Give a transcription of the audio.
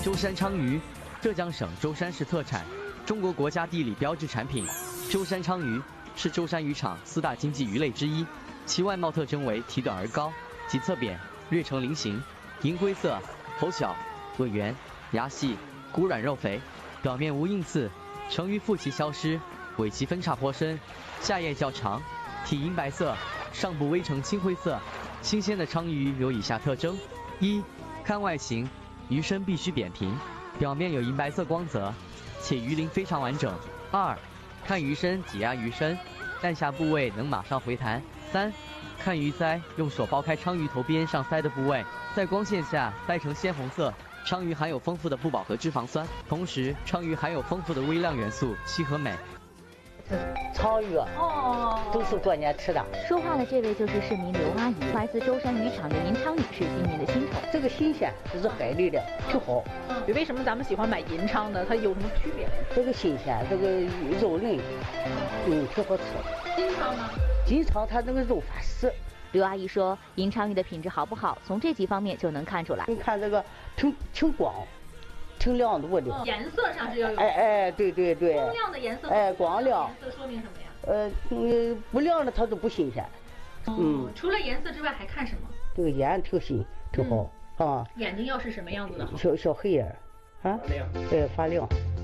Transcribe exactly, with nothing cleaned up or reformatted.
舟山鲳鱼，浙江省舟山市特产，中国国家地理标志产品。舟山鲳鱼是舟山渔场四大经济鱼类之一，其外貌特征为体短而高，脊侧扁，略呈菱形，银灰色，头小，尾圆，牙细，骨软肉肥，表面无硬刺，成鱼腹鳍消失，尾鳍分叉颇深，下叶较长，体银白色，上部微呈青灰色。新鲜的鲳鱼有以下特征：一、看外形，鱼身必须扁平，表面有银白色光泽，且鱼鳞非常完整。二、看鱼身挤压鱼身，弹下部位能马上回弹。三、看鱼鳃，用手剥开鲳鱼头边上鳃的部位，在光线下鳃呈鲜红色。鲳鱼含有丰富的不饱和脂肪酸，同时鲳鱼含有丰富的微量元素硒和镁。 鲳鱼哦，都是过年吃的。 说话的这位就是市民刘阿姨，来自舟山渔场的银鲳鱼是今年的新宠。 这个新鲜，这是海里的，挺好。 嗯，为什么咱们喜欢买银鲳呢？它有什么区别？ 这个新鲜，这个肉嫩，嗯，挺好吃。 金鲳呢？ 金鲳它那个肉发实。 刘阿姨说，银鲳鱼的品质好不好，从这几方面就能看出来。 你看这个挺挺光。挺亮度的， 哦、颜色上是要有。 哎哎，对对对。 光亮的颜色。 哎，光亮。 颜色说明什么呀？ 呃，嗯，不亮的它都不新鲜。 哦、嗯。除了颜色之外还看什么？ 这个眼挺新，挺好、嗯、啊。 眼睛要是什么样子的好？ 小小黑眼，啊， 发亮。 对，发亮。